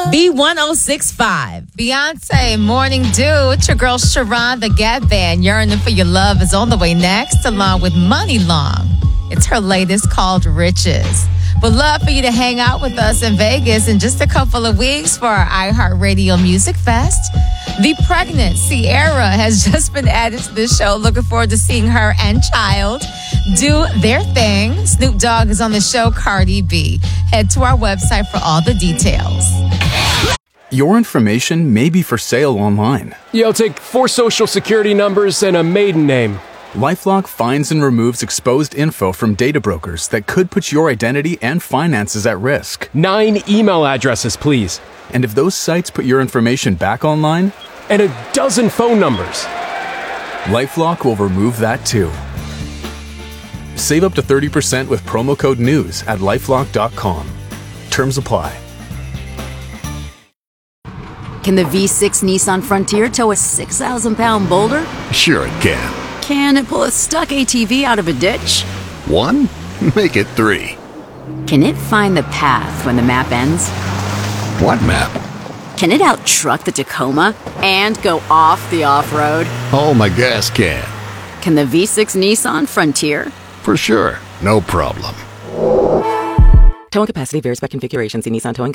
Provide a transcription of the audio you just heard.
B1065. Beyonce, Morning Dew. It's your girl Sharon, the Gap Band. Yearning for Your Love is on the way next, along with Money Long. It's her latest called Riches. We'd love for you to hang out with us in Vegas in just a couple of weeks for our iHeartRadio Music Fest. The pregnant Ciara has just been added to the show. Looking forward to seeing her and child do their thing. Snoop Dogg is on the show, Cardi B. Head to our website for all the details. Your information may be for sale online. Yeah, I'll take 4 social security numbers and a maiden name. LifeLock finds and removes exposed info from data brokers that could put your identity and finances at risk. 9 email addresses, please. And if those sites put your information back online, and a dozen phone numbers. LifeLock will remove that too. Save up to 30% with promo code NEWS at LifeLock.com. Terms apply. Can the V6 Nissan Frontier tow a 6,000-pound boulder? Sure it can. Can it pull a stuck ATV out of a ditch? 1? Make it 3. Can it find the path when the map ends? What map? Can it out-truck the Tacoma and go off the off-road? Oh, my gas can. Can the V6 Nissan Frontier? For sure. No problem. Towing capacity varies by configuration. See Nissan Towing